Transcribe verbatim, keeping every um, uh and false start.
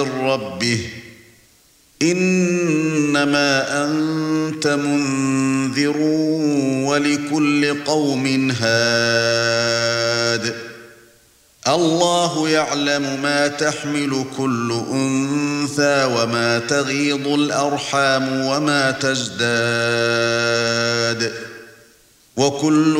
ربه إنما أنت منذر ولكل قوم هاد الله يعلم ما تحمل كل أنثى وما تغيض الأرحام وما تزداد وكل